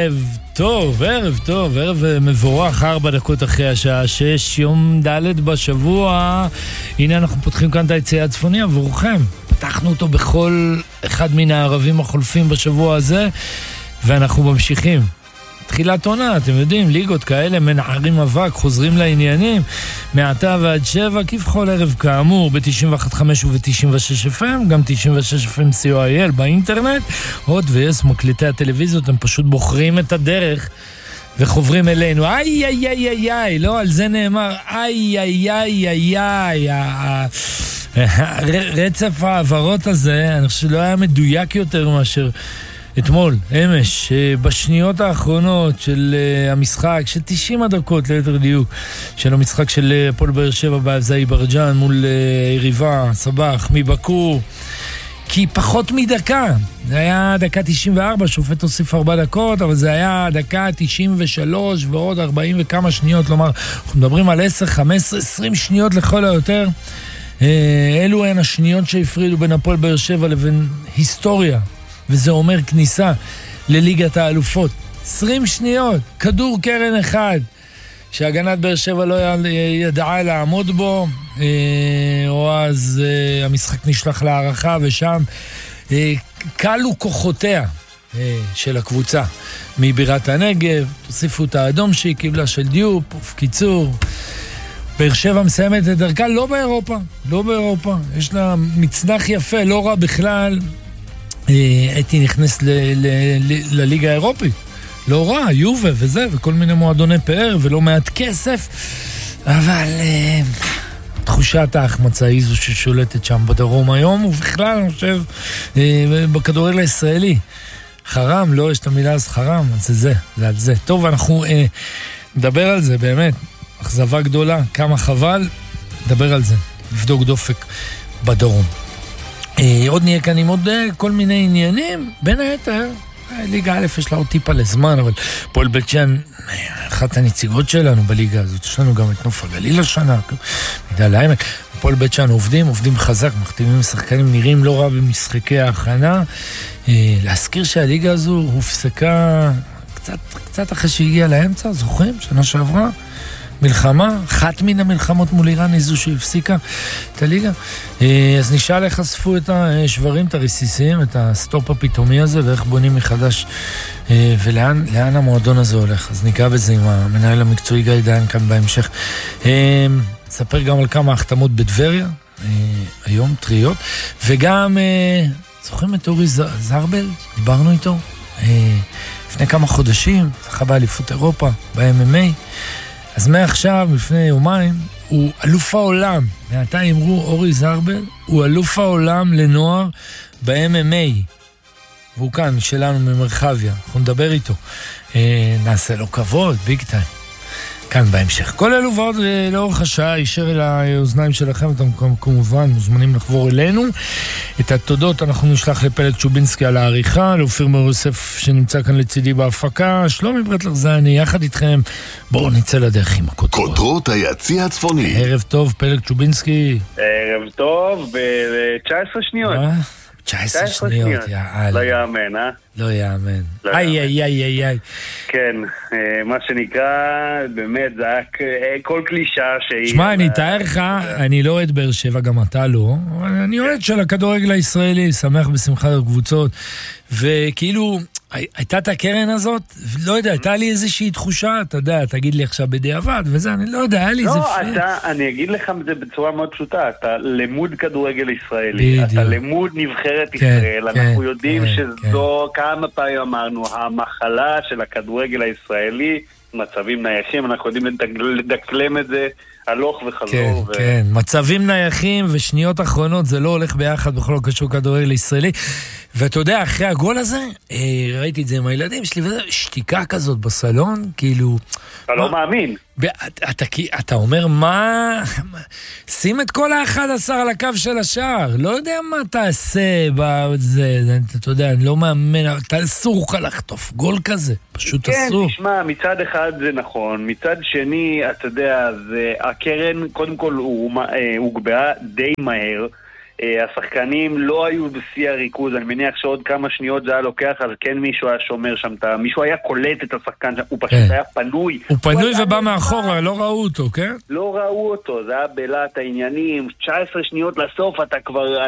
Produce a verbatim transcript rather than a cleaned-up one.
ערב טוב, ערב טוב, ערב מבורך, ארבע דקות אחרי השעה שש, יום ד' בשבוע. הנה אנחנו פותחים כאן את היציאה הצפוני עבורכם. פתחנו אותו בכל אחד מן הערבים החולפים בשבוע הזה, ואנחנו ממשיכים. תחילת עונה, אתם יודעים, ליגות כאלה מנחרים אבק, חוזרים לעניינים מעתה ועד שבע, כבכל ערב כאמור ב-תשעים ואחת נקודה חמש וב-תשעים ושש אף אם, גם תשעים ושש אף אם סי או איי אל באינטרנט. עוד ויס מקליטי הטלוויזיות, הם פשוט בוחרים את הדרך וחוברים אלינו. איי איי איי איי איי, לא, על זה נאמר איי איי איי איי איי. רצף העברות הזה, אני חושב שלא היה מדויק יותר מאשר אתמול, אמש, בשניות האחרונות של המשחק, של תשעים הדקות ליתר דיוק, של המשחק של הפועל באר שבע באזרבייג'אן מול יריבה סבח מבאקו, כי פחות מדקה, זה היה דקה תשעים וארבע, שופט הוסיף ארבע דקות, אבל זה היה דקה תשעים ושלוש ועוד ארבעים וכמה שניות, כלומר, אנחנו מדברים על עשר, חמש עשרה, עשרים שניות לכל היותר. אלו הן השניות שהפרידו בין הפועל באר שבע לבין היסטוריה, וזה אומר כניסה לליגת האלופות. עשרים שניות, כדור קרן אחד, שהגנת באר שבע לא ידעה לעמוד בו, או אז המשחק נשלח להערכה, ושם קלו כוחותיה של הקבוצה מבירת הנגב, תוסיפו את האדום שהיא קיבלה של דיופ, ובקיצור, באר שבע מסיימת את דרכה, לא באירופה, לא באירופה, יש לה מצנח יפה, לא רע בכלל. הייתי נכנס ל- ל- ל- לליגה האירופית, לא רע, יובה וזה, וכל מיני מועדוני פאר, ולא מעט כסף, אבל uh, תחושת ההחמצה היא זו ששולטת שם בדרום היום, ובכלל אני חושב uh, בכדורגל הישראלי, חרם, לא, יש את המילה אז חרם, אז זה זה, זה על זה. טוב, אנחנו uh, נדבר על זה באמת, אכזבה גדולה, כמה חבל, נדבר על זה, נבדוק דופק בדרום. עוד נהיה כאן עם עוד כל מיני עניינים, בין היתר, ליגה א' יש לה עוד טיפה לזמן, אבל פועל בית שאן, אחת הנציגות שלנו בליגה הזאת, יש לנו גם את נוף הגליל השנה, מגדל העמק, פועל בית שאן עובדים, עובדים חזק, מחתימים שחקנים, נראים לא רע במשחקי ההכנה. להזכיר שהליגה הזו הופסקה קצת, קצת אחרי שהגיעה לאמצע, זוכרים? שנה שעברה? מלחמה, אחת מן המלחמות מול איראן היא זו שהפסיקה את הליגה. אז נשאל איך חשפו את השברים, את הרסיסים, את הסטופ הפתאומי הזה, ואיך בונים מחדש, ולאן לאן המועדון הזה הולך. אז ניגע בזה עם המנהל המקצועי גיא דיין כאן בהמשך. נספר גם על כמה החתמות בטבריה, היום טריות, וגם זוכרים את אורי זרבל, דיברנו איתו לפני כמה חודשים, זכה באליפות אירופה, ב-אם אם איי. אז מעכשיו, לפני יומיים, הוא אלוף העולם. מעתה אמרו, אורי זרבל, הוא אלוף העולם לנוער ב-אם אם איי. והוא כאן, שלנו ממרחביה. אנחנו נדבר איתו. אה, נעשה לו כבוד, ביג טיים. כאן בהמשך. כל אלו ועוד לאורך השעה, יישר אל האוזניים שלכם, אתם כמובן מוזמנים לחבור אלינו. את התודות אנחנו נשלח לפלג צ'ובינסקי על העריכה, לאופיר מור יוסף שנמצא כאן לצידי בהפקה, שלומי ברטלר זני, יחד איתכם. בואו נצא לדרך עם הכותרות. כותרות היציע הצפוני. ערב טוב, פלג צ'ובינסקי. ערב טוב, ב-תשע עשרה שניות. תשע עשרה שניות, יאללה. לא יאמן, אה? לא יאמן. איי, איי, איי, איי, איי. כן, מה שנקרא, באמת, זה היה כל קלישה שהיא... שמע, אני אתאר לך, אני לא אוהד באר שבע, גם אתה לא, אני אוהד של הכדורגל הישראלי, שמח בשמחת הקבוצות, וכאילו... הייתה את הקרן הזאת, לא יודע, הייתה לי איזושהי תחושה, אתה יודע, תגיד לי עכשיו בדיעבד, וזה, אני לא יודע, היה לי איזה פריד. לא, אתה, אני אגיד לך את זה בצורה מאוד פשוטה, אתה למוד כדורגל ישראלי, אתה למוד נבחרת ישראל, אנחנו יודעים שזו, כמה פעמים אמרנו, המחלה של הכדורגל הישראלי, מצבים נייחים, אנחנו יודעים לדקלם את זה, הלוך וחזור. כן, ו... כן, מצבים נייחים ושניות אחרונות, זה לא הולך ביחד בכל הקשור כדורגל הישראלי. ואתה יודע, אחרי הגול הזה, ראיתי את זה עם הילדים שלי, וזה שתיקה כזאת בסלון, כאילו... אתה לא מאמין. אתה, אתה אומר, מה... שים את כל ה-אחד עשר על הקו של השער, לא יודע מה תעשה בזה, אתה יודע, אני לא מאמן, אתה אסור לך לחטוף גול כזה, פשוט אסור. כן, תשמע, מצד אחד זה נכון, מצד שני, אתה יודע, זה, הקרן, קודם כל, הוגבעה די מהר, השחקנים לא היו בשיא הריכוז, אני מניח שעוד כמה שניות זה היה לוקח, אז כן מישהו היה שומר שם, מישהו היה קולט את השחקן, הוא פשוט היה פנוי. הוא פנוי ובא מאחורה, לא ראו אותו, כן? לא ראו אותו, זה היה בלעת העניינים, תשע עשרה שניות לסוף, אתה כבר,